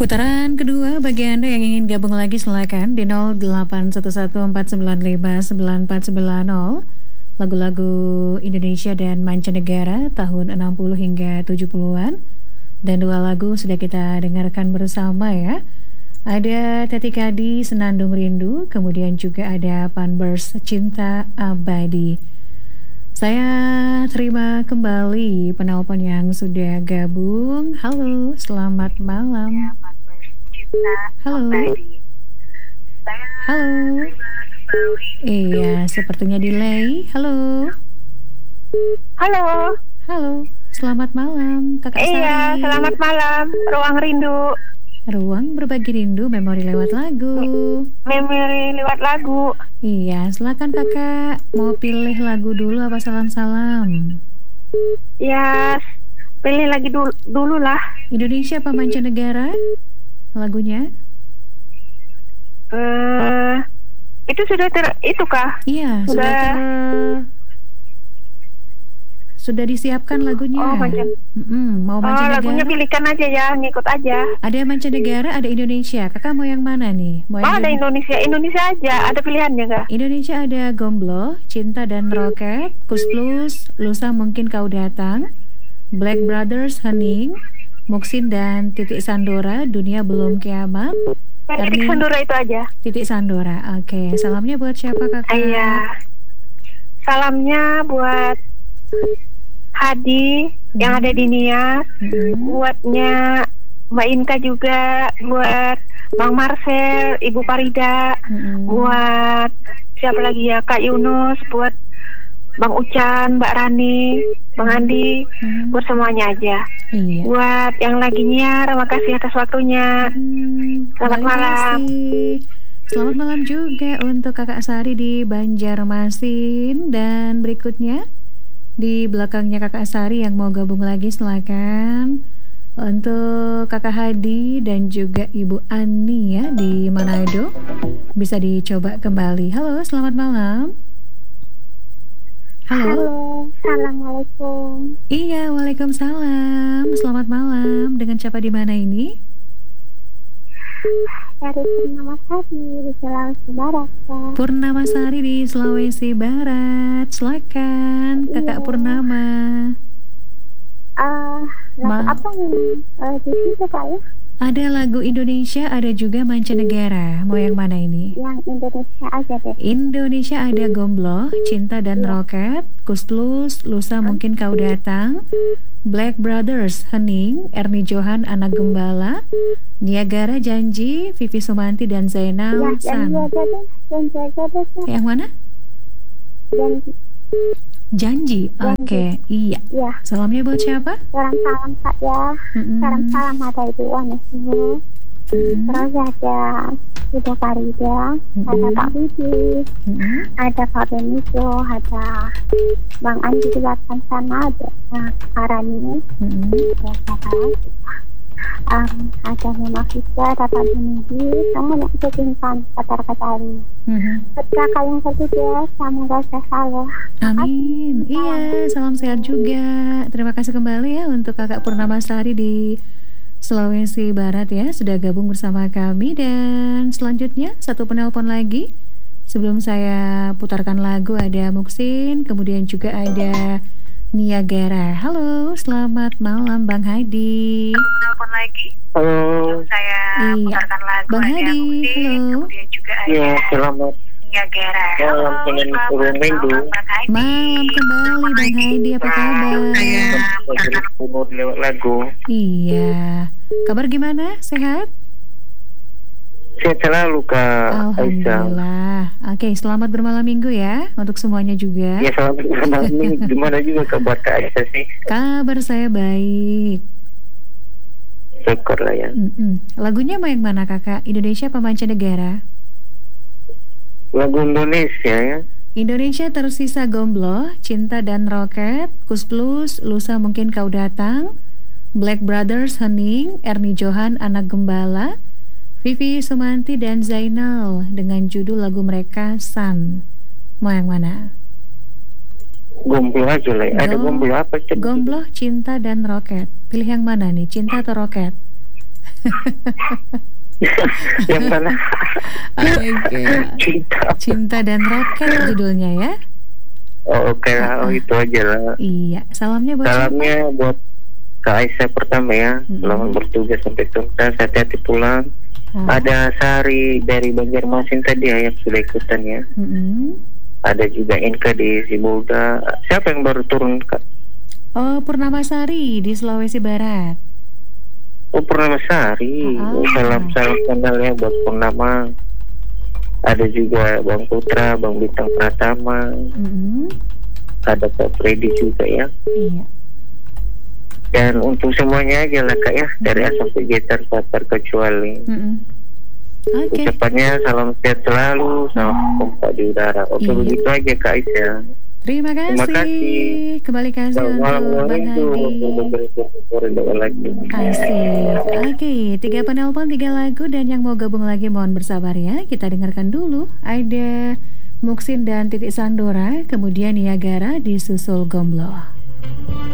Putaran kedua bagi Anda yang ingin gabung lagi silakan di 0811449940. Lagu-lagu Indonesia dan mancanegara tahun 60 hingga 70-an. Dan dua lagu sudah kita dengarkan bersama ya. Ada Teti Kadi Senandung Rindu, kemudian juga ada Panbers Cinta Abadi. Saya terima kembali penelpon yang sudah gabung. Halo, selamat malam. Halo. Halo. Iya, sepertinya delay. Halo. Halo. Halo, selamat malam Kakak Sari. Iya, selamat malam. Ruang Rindu. Ruang berbagi rindu, memori lewat lagu. Memori lewat lagu. Iya, silakan Kakak. Mau pilih lagu dulu apa salam-salam? Ya, pilih lagi dulu lah. Indonesia apa mancanegara? Lagunya? Itu sudah itu kah? Iya, sudah disiapkan lagunya. Oh, mau mancanegara? Lagunya pilihkan aja ya, ngikut aja. Ada mancanegara, ada Indonesia. Kakak mau yang mana nih? Ada Indonesia aja. Ada pilihannya nggak? Indonesia ada Gomblo, Cinta dan Roket, Kus Plus, Lusa Mungkin Kau Datang, Black Brothers, Hening, Muksin dan Titik Sandora, Dunia Belum Kiamat. Titik Sandora itu aja. Titik Sandora. Oke, salamnya buat siapa Kakak? Iya. Salamnya buat Hadi yang ada di Nias, buatnya Mbak Inka juga, buat Bang Marcel, Ibu Farida, buat siapa lagi ya, Kak Yunus, buat Bang Ucan, Mbak Rani, Bang Andi, buat semuanya aja. Iya. Buat yang lagi nyiar, terima kasih atas waktunya. Selamat malam. Selamat malam juga untuk Kakak Sari di Banjarmasin. Dan berikutnya di belakangnya Kakak Sari yang mau gabung lagi silakan. Untuk Kakak Hadi dan juga Ibu Ani ya di Manado, bisa dicoba kembali. Halo, selamat malam. Halo, assalamualaikum. Iya, waalaikumsalam. Selamat malam. Dengan siapa di mana ini? Dari Purnamasari di Sulawesi Barat. Purnamasari di Sulawesi Barat. Silakan, Kakak Purnama. Lagu apa ini? Di situ Kak ya? Ada lagu Indonesia, ada juga mancanegara. Mau yang mana ini? Yang Indonesia aja deh. Indonesia ada Gomblo, Cinta dan Roket, Kus Plus, Lusa Mungkin Kau Datang, Black Brothers, Hening, Erni Johan Anak Gembala, Niagara Janji, Vivi Sumanti dan Zainal San. Janji aja deh. Yang mana? Janji. Oke. Iya. Iya. Salamnya buat siapa? Salam Kak ya. Salam ada Ibu Wanesmu. Terus ada Ibu Farida, ada Pak Budi, ada Pak Benicio, ada Bang Andi di belakang sana, ada Karani, ada Mama Fisa, ada Pak Budi, kamu yang kesimpan kata-katari. Kakak yang kedua, semoga sehat selalu. Amin. Iya, salam sehat juga. Terima kasih kembali ya untuk Kakak Purnamasari di Sulawesi Barat ya, sudah gabung bersama kami. Dan selanjutnya satu penelpon lagi. Sebelum saya putarkan lagu, ada Muksin, kemudian juga ada Niagara. Halo, selamat malam Bang Hadi. Satu penelpon lagi. Halo. Saya putarkan lagu, Bang ada Hadi. Muksin, Halo. kemudian juga ada Ya, selamat Niagara. malam dengan Ruang Rindu. Malam kembali Bang Hadi, apa kabar? Bagi umur lewat lagu. Iya. Kabar gimana? Sehat? Sehat selalu Kak Aisyah. Alhamdulillah. Oke, selamat bermalam minggu ya untuk semuanya juga. Ya, selamat malam ini. Gimana juga kabar Kak Aisyah sih? Kabar saya baik. Syukur lah ya. Lagunya mau yang mana Kakak? Indonesia apa mancanegara? Lagu Indonesia ya. Indonesia tersisa Gomblo, Cinta dan Roket, Kus Plus, Lusa Mungkin Kau Datang, Black Brothers, Hening, Erni Johan Anak Gembala, Vivi Sumanti dan Zainal dengan judul lagu mereka San. Mau yang mana? Gomblo aja lah. Ada gomblo apa? Gomblo, Cinta dan Roket. Pilih yang mana nih? Cinta atau Roket? Yang mana? Oke. Cinta dan Roket judulnya ya. Oh, oke lah, itu aja lah. Iya, salamnya buat Salamnya buat Kak Aisyah pertama ya. Selamat bertugas sampai tuntas, hati-hati pulang. Ada Sari dari Banjarmasin tadi ya yang sudah ikutan ya. Ada juga Inka di Sibolga. Siapa yang baru turun, Kak? Oh, Purnama Sari di Sulawesi Barat. Oh, Purnama Sari. Salam kenal ya buat Purnama. Ada juga Bang Putra, Bang Bintang Pratama. Ada Pak Freddy juga ya. Iya. Dan untuk semuanya aja lah Kak ya, dari A sampai Z tanpa terkecuali. Oke. Ucapannya salam sehat selalu, salam kompak di udara. Oke, begitu aja Kak Aisyah. Terima kasih. Kembali kasih untuk Bang Hadi. Asik. Oke, 3 penelpon 3 lagu, dan yang mau gabung lagi mohon bersabar ya. Kita dengarkan dulu. Ada Muksin dan Titik Sandora, kemudian Niagara disusul Gomblo.